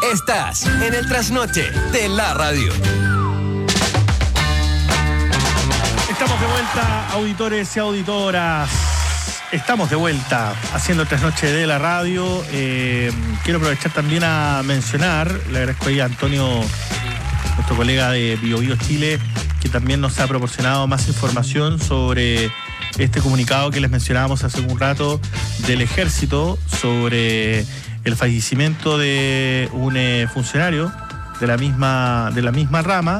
Estás en el trasnoche de la radio. Estamos de vuelta, auditores y auditoras. Estamos de vuelta haciendo el trasnoche de la radio. Quiero aprovechar también a mencionar, le agradezco ahí a Antonio, nuestro colega de Bio Bio Chile, que también nos ha proporcionado más información sobre este comunicado que les mencionábamos hace un rato del Ejército sobre el fallecimiento de un funcionario de la misma rama.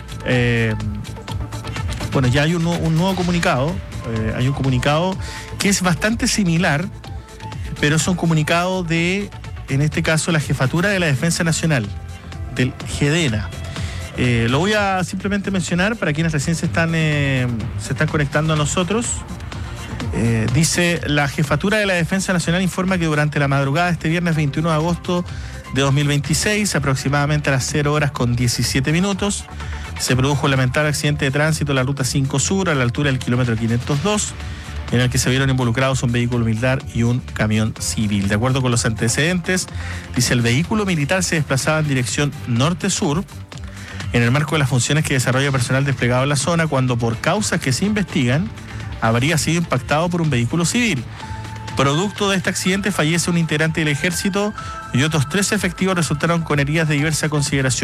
Bueno, ya hay un nuevo comunicado. Hay un comunicado que es bastante similar, pero es un comunicado de, en este caso, la Jefatura de la Defensa Nacional, del GEDENA. Lo voy a simplemente mencionar para quienes recién se están conectando a nosotros. Dice: la Jefatura de la Defensa Nacional informa que durante la madrugada de este viernes 21 de agosto de 2026, aproximadamente a las 0 horas con 17 minutos, se produjo un lamentable accidente de tránsito en la Ruta 5 Sur, a la altura del kilómetro 502, en el que se vieron involucrados un vehículo militar y un camión civil. De acuerdo con los antecedentes, dice: el vehículo militar se desplazaba en dirección norte-sur, en el marco de las funciones que desarrolla personal desplegado en la zona, cuando por causas que se investigan, habría sido impactado por un vehículo civil. Producto de este accidente fallece un integrante del Ejército y otros 3 efectivos resultaron con heridas de diversa consideración.